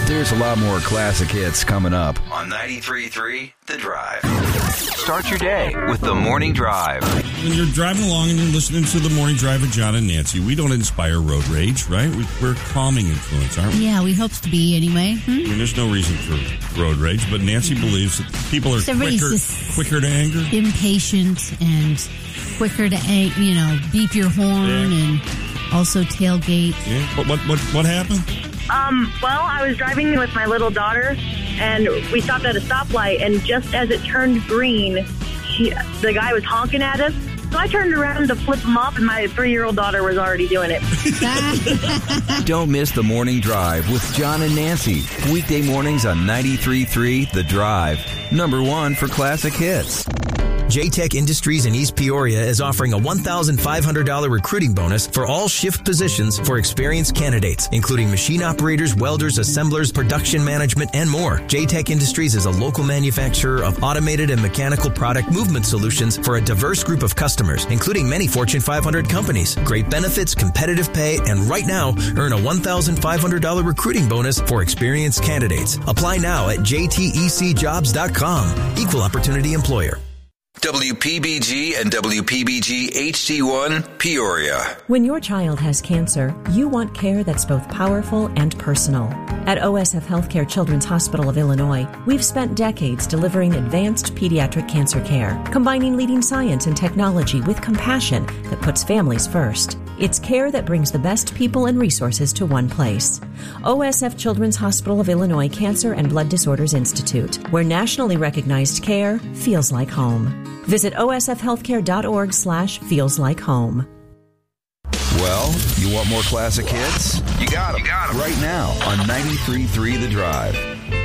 There's a lot more classic hits coming up on 93.3 The Drive. Start your day with The Morning Drive. When you're driving along and you're listening to The Morning Drive with John and Nancy, we don't inspire road rage, right? We're calming influence, aren't we? Yeah, we hope to be anyway. I mean, there's no reason for road rage, but Nancy believes that people are quicker to anger. Impatient and quicker to, beep your horn and also tailgate. Yeah. What happened? Well, I was driving with my little daughter, and we stopped at a stoplight, and just as it turned green, the guy was honking at us. So I turned around to flip him off, and my 3-year-old daughter was already doing it. Don't miss The Morning Drive with John and Nancy. Weekday mornings on 93.3 The Drive. Number 1 for classic hits. JTech Industries in East Peoria is offering a $1,500 recruiting bonus for all shift positions for experienced candidates, including machine operators, welders, assemblers, production management, and more. JTech Industries is a local manufacturer of automated and mechanical product movement solutions for a diverse group of customers, including many Fortune 500 companies. Great benefits, competitive pay, and right now, earn a $1,500 recruiting bonus for experienced candidates. Apply now at jtecjobs.com. Equal opportunity employer. WPBG and WPBG HD1 Peoria. When your child has cancer, you want care that's both powerful and personal. At OSF Healthcare Children's Hospital of Illinois, we've spent decades delivering advanced pediatric cancer care, combining leading science and technology with compassion that puts families first. It's care that brings the best people and resources to one place. OSF Children's Hospital of Illinois Cancer and Blood Disorders Institute, where nationally recognized care feels like home. Visit osfhealthcare.org/feelslike-home. Well, you want more classic hits? You got them. Right now on 93.3 The Drive.